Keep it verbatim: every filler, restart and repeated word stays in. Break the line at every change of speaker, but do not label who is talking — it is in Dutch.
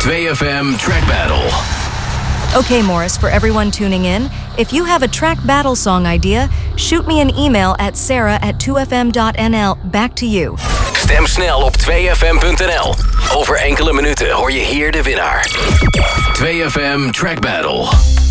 two F M Track Battle.
Okay, Morris, for everyone tuning in, if you have a track battle song idea, shoot me an email at sarah at two f m dot n l. Back to you.
Stem snel op two f m dot n l. Over enkele minuten hoor je hier de winnaar. two F M Track Battle.